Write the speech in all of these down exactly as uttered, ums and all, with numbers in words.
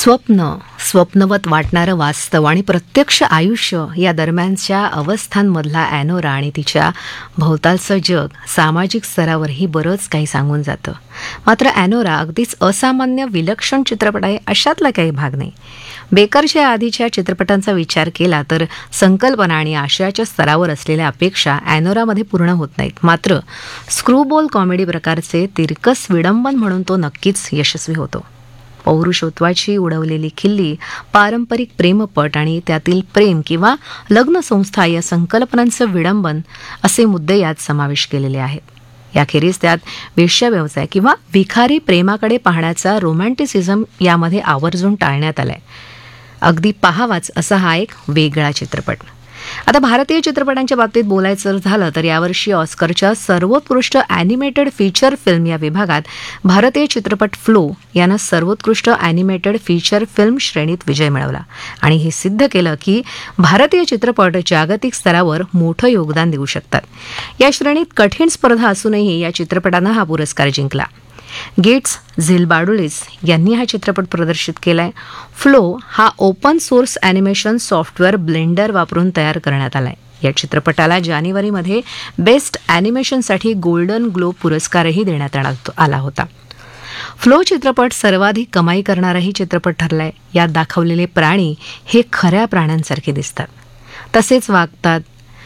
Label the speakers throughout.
Speaker 1: स्वप्न, स्वप्नवत वाटणारं वास्तव आणि प्रत्यक्ष आयुष्य या दरम्यानच्या अवस्थांमधला ॲनोरा आणि तिच्या भोवतालचं जग सामाजिक स्तरावरही बरंच काही सांगून जातं. मात्र ॲनोरा अगदीच असामान्य विलक्षण चित्रपट आहे अशातला काही भाग नाही. बेकरच्या आधीच्या चित्रपटांचा विचार केला तर संकल्पना आणि आशयाच्या स्तरावर असलेल्या अपेक्षा ॲनोरामध्ये पूर्ण होत नाहीत. मात्र स्क्रूबॉल कॉमेडी प्रकारचे तिरकस विडंबन म्हणून तो नक्कीच यशस्वी होतो. पौरुषत्वाची उडवलेली खिल्ली, पारंपरिक प्रेमपट आणि त्यातील प्रेम किंवा लग्नसंस्था या संकल्पनांचं विडंबन असे मुद्दे यात समावेश केलेले आहेत. याखेरीज त्यात वेश्याव्यवसाय किंवा भिखारी प्रेमाकडे पाहण्याचा रोमॅन्टिसिझम यामध्ये आवर्जून टाळण्यात आलाय. अगदी पाहावाच असा हा एक वेगळा चित्रपट. आता भारतीय चित्रपटांच्या बाबतीत बोलायचं झालं तर यावर्षी ऑस्करच्या सर्वोत्कृष्ट ॲनिमेटेड फीचर फिल्म या विभागात भारतीय चित्रपट फ्लो यानं सर्वोत्कृष्ट ॲनिमेटेड फीचर फिल्म श्रेणीत विजय मिळवला आणि हे सिद्ध केलं की भारतीय चित्रपट जागतिक स्तरावर मोठं योगदान देऊ शकतात. या श्रेणीत कठीण स्पर्धा असूनही या चित्रपटानं हा पुरस्कार जिंकला. गेट्स झिलबाडुलिस यांनी हा चित्रपट प्रदर्शित केलाय. फ्लो हा open source animation software blender वापरून तयार करण्यात आलाय. या चित्रपटाला जानेवारीमध्ये बेस्ट ॲनिमेशनसाठी गोल्डन ग्लोब पुरस्कारही देण्यात आला होता. फ्लो चित्रपट सर्वाधिक कमाई करणाराही चित्रपट ठरलाय. यात दाखवलेले प्राणी हे खऱ्या प्राण्यांसारखे दिसतात, तसेच वागतात.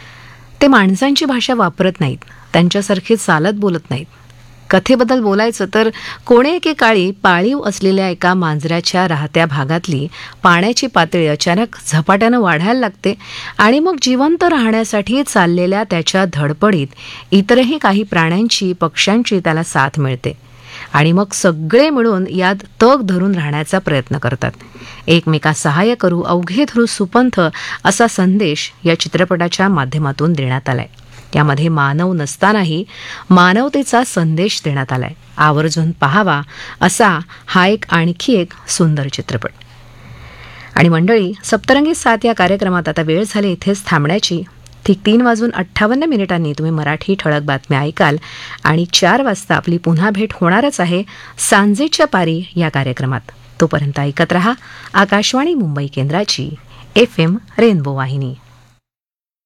Speaker 1: ते माणसांची भाषा वापरत नाहीत, त्यांच्यासारखे चालत बोलत नाहीत. कथेबद्दल बोलायचं तर कोणे एकेकाळी पाळीव असलेल्या एका मांजराच्या राहत्या भागातली पाण्याची पातळी अचानक झपाट्यानं वाढायला लागते आणि मग जिवंत राहण्यासाठी चाललेल्या त्याच्या धडपडीत इतरही काही प्राण्यांची, पक्ष्यांची त्याला साथ मिळते आणि मग सगळे मिळून यात तग धरून राहण्याचा प्रयत्न करतात. एकमेका सहाय्य करू, अवघे धरू सुपंथ असा संदेश या चित्रपटाच्या माध्यमातून देण्यात आलाय. यामध्ये मानव नसतानाही मानवतेचा संदेश देण्यात आलाय. आवर्जून पाहावा असा हा एक आणखी एक सुंदर चित्रपट. आणि मंडळी, सप्तरंगी सात या कार्यक्रमात आता वेळ झाली इथेच थांबण्याची. ठीक तीन वाजून अठ्ठावन्न मिनिटांनी तुम्ही मराठी ठळक बातम्या ऐकाल आणि चार वाजता आपली पुन्हा भेट होणारच आहे सांजेच्या पारी या कार्यक्रमात. तोपर्यंत ऐकत रहा आकाशवाणी मुंबई केंद्राची एफ एम रेनबो वाहिनी.